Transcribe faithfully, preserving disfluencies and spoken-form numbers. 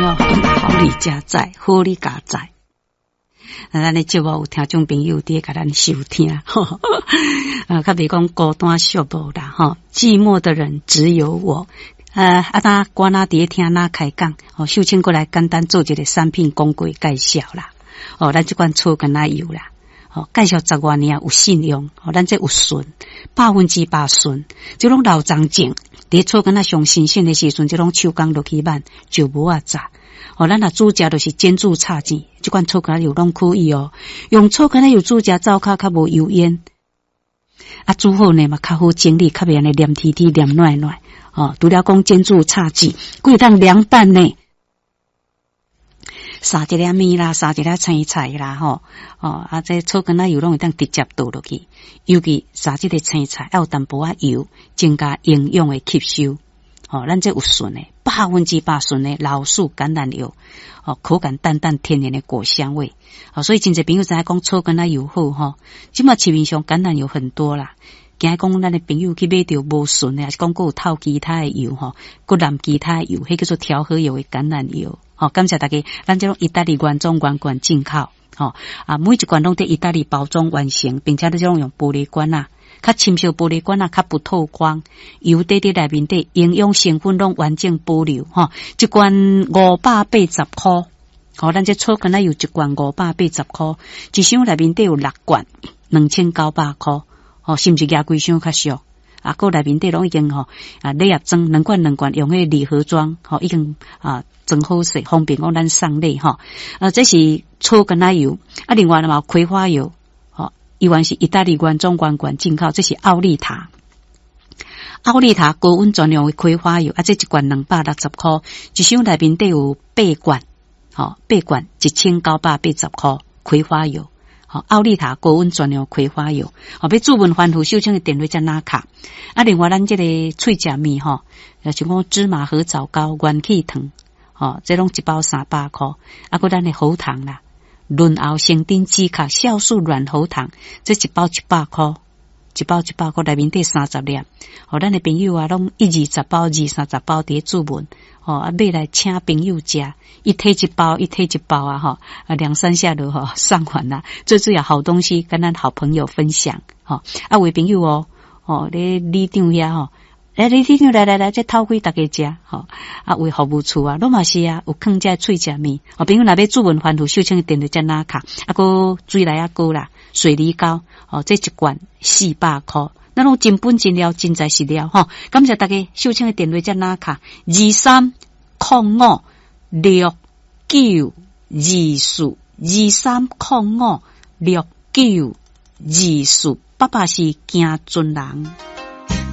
哦，好你加在，好你加在。那咱的节目有听众朋友伫甲咱收听，吼，呃，较别讲孤单寂寞啦，吼，寂寞的人只有我。呃，啊，那关那伫听那开讲，哦，秀清过来简单做一个产品广告介绍啦。哦，咱这款草根奶油啦，哦，介绍十多年有信用，哦，咱这有顺，百分之百顺，这种老长症，伫草根奶上新鲜的时阵，这种手工落去慢就无啊炸。哦，咱若煮食就是煎煮炒煎，这款草根奶油拢可以哦。用草根奶油煮食，灶骹较无油烟，啊，煮好呢嘛较好整理，较袂安尼黏贴贴、黏软软。哦，除了讲煎煮炒煎，贵当凉拌呢。撒一粒面啦，撒一粒青菜啦，吼，哦，啊，这草根奶油拢会当直接倒落去，尤其撒这个青菜要有淡薄仔油，增加营养的吸收。哦，咱这有顺的，百分之百顺的老树橄榄油，哦，口感淡淡天然的果香味。哦，所以真侪朋友知影讲草根奶油好吼，即马市面上橄榄油很多啦。惊讲咱的朋友去买到无顺的，还是讲佫有套其他的油吼，佫淋其他的油，迄叫做调和油的橄榄油。好，感谢大家，咱这种意大利原装原罐进口，吼啊，每一罐拢在意大利包装完成，并且咧种用玻璃罐啊，较深色玻璃罐啊，较不透光，油在伫内面底，营养成分拢完整保留，吼，一罐五百八十块，好，咱这草根奶油一罐五百八十块，一箱内面底有六罐，两千九百块。哦，甚至加几箱较俗，啊，个内面底拢已经吼啊，礼盒装两罐两罐用迄礼盒装，吼，已经啊装好势，方便讲咱送礼吼。啊，这是草根奶油，啊，另外嘛葵花油，吼，伊原是意大利原装原罐进口，这是奥利塔，奥利塔高温专用的葵花油，啊，这一罐两百六十块，一箱内面底有八罐，吼，八罐一千九百八十块葵花油。好，奥利塔高温专用葵花油，好，要注文番薯秀清的点位在哪卡？啊，另外咱这个脆甲米吼，呃，就讲芝麻和枣糕、元气糖，吼，这拢一包三百块。啊，个咱的喉糖啦，润喉生丁止卡酵素软喉糖，这一包一百块，一包一百块内面底三十粒。哦，咱的朋友啊，拢一二十包、二三十包伫注文。哦，啊，买来请朋友食，一推一包，一推一包啊，哈，啊，两三下就哈上完啦。最主要好东西跟咱好朋友分享，哈，啊，为朋友哦，哦，咧里长遐吼，来里长来来来，这偷开大家食，哈，啊，为服务处啊，拢嘛是啊，有坑这脆食面，哦，朋友若要注文番薯秀清的电话在哪卡，啊，个水来啊高啦，水梨膏，哦，这一罐四百块。那种真本真料真材实料哈，感谢大家秀清的电话在哪卡？二三零五六九二四二三零五六九二四，爸爸是行尊人。